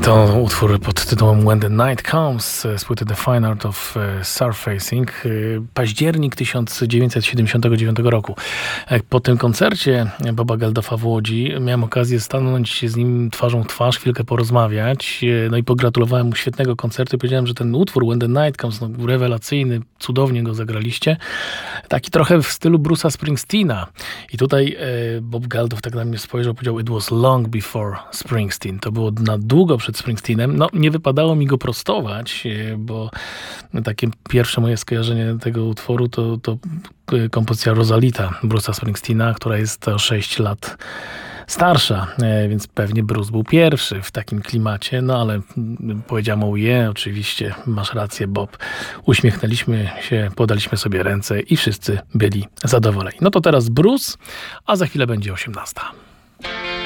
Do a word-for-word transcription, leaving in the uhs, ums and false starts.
To utwór pod tytułem When the Night Comes z płyty The Fine Art of Surfacing, październik tysiąc dziewięćset siedemdziesiątego dziewiątego roku. Po tym koncercie Boba Geldoffa w Łodzi miałem okazję stanąć z nim twarzą w twarz, chwilkę porozmawiać, no i pogratulowałem mu świetnego koncertu i powiedziałem, że ten utwór When the Night Comes, no, rewelacyjny, cudownie go zagraliście, taki trochę w stylu Bruce'a Springsteena. I tutaj e, Bob Geldof tak na mnie spojrzał, powiedział: "It was long before Springsteen". To było na długo przed Springsteenem. No, nie wypadało mi go prostować, e, bo takie pierwsze moje skojarzenie tego utworu to, to kompozycja Rosalita Bruce'a Springsteena, która jest o sześć lat starsza, więc pewnie Bruce był pierwszy w takim klimacie, no ale powiedziałem: "Oh yeah, oczywiście, masz rację, Bob". Uśmiechnęliśmy się, podaliśmy sobie ręce i wszyscy byli zadowoleni. No to teraz Bruce, a za chwilę będzie osiemnasta.